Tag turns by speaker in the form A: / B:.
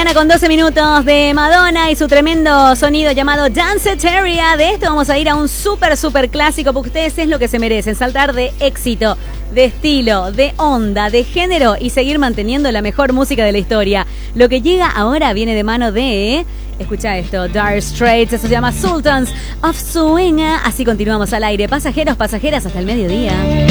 A: mañana con 12 minutos de Madonna y su tremendo sonido llamado Danceteria. De esto vamos a ir a un súper clásico, porque ustedes es lo que se merecen, saltar de éxito, de estilo, de onda, de género y seguir manteniendo la mejor música de la historia. Lo que llega ahora viene de mano de... Escucha esto, Dire Straits, eso se llama Sultans of Swing. Así continuamos al aire, pasajeros, pasajeras, hasta el mediodía.